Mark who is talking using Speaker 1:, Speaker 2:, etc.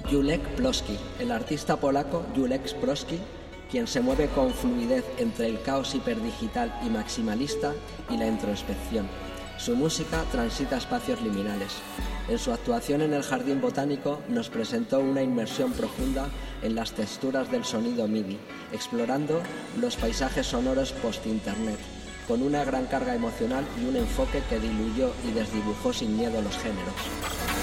Speaker 1: Julek Ploski, el artista polaco Julek Ploski, quien se mueve con fluidez entre el caos hiperdigital y maximalista y la introspección. Su música transita espacios liminales. En su actuación en el Jardín Botánico nos presentó una inmersión profunda en las texturas del sonido MIDI, explorando los paisajes sonoros post-internet, con una gran carga emocional y un enfoque que diluyó y desdibujó sin miedo los géneros.